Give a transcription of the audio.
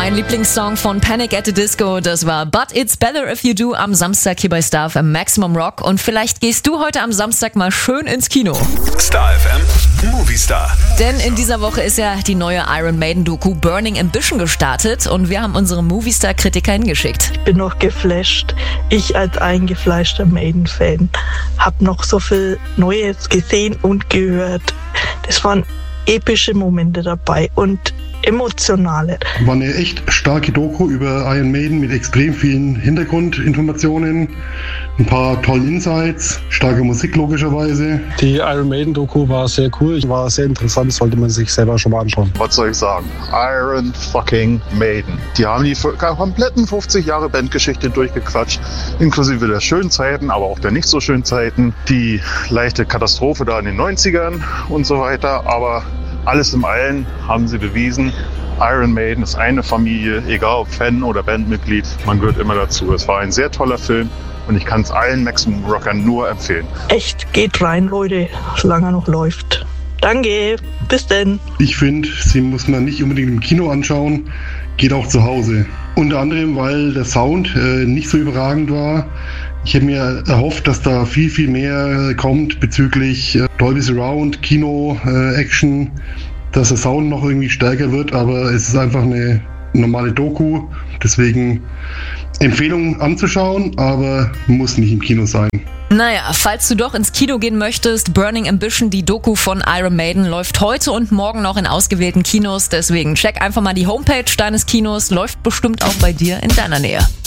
Mein Lieblingssong von Panic at the Disco, das war But It's Better If You Do am Samstag hier bei Star FM Maximum Rock. Und vielleicht gehst du heute am Samstag mal schön ins Kino. Star FM Movie Star. Denn in dieser Woche ist ja die neue Iron Maiden Doku Burning Ambition gestartet und wir haben unsere Movie Star Kritiker hingeschickt. Ich bin noch geflasht. Ich als eingefleischter Maiden-Fan habe noch so viel Neues gesehen und gehört. Das waren epische Momente dabei und emotionale. War eine echt starke Doku über Iron Maiden mit extrem vielen Hintergrundinformationen, ein paar tollen Insights, starke Musik logischerweise. Die Iron Maiden Doku war sehr cool, war sehr interessant, sollte man sich selber schon mal anschauen. Was soll ich sagen? Iron fucking Maiden. Die haben die kompletten 50 Jahre Bandgeschichte durchgequatscht, inklusive der schönen Zeiten, aber auch der nicht so schönen Zeiten, die leichte Katastrophe da in den 90ern und so weiter, aber alles im Allen haben sie bewiesen, Iron Maiden ist eine Familie, egal ob Fan oder Bandmitglied, man gehört immer dazu. Es war ein sehr toller Film und ich kann es allen Maximum Rockern nur empfehlen. Echt, geht rein, Leute, solange er noch läuft. Danke, bis denn. Ich finde, sie muss man nicht unbedingt im Kino anschauen, geht auch zu Hause. Unter anderem, weil der Sound nicht so überragend war. Ich hätte mir erhofft, dass da viel mehr kommt bezüglich Dolby Surround, Kino, Action, dass der Sound noch irgendwie stärker wird, aber es ist einfach eine normale Doku. Deswegen Empfehlung anzuschauen, aber muss nicht im Kino sein. Naja, falls du doch ins Kino gehen möchtest, Burning Ambition, die Doku von Iron Maiden, läuft heute und morgen noch in ausgewählten Kinos. Deswegen check einfach mal die Homepage deines Kinos, läuft bestimmt auch bei dir in deiner Nähe.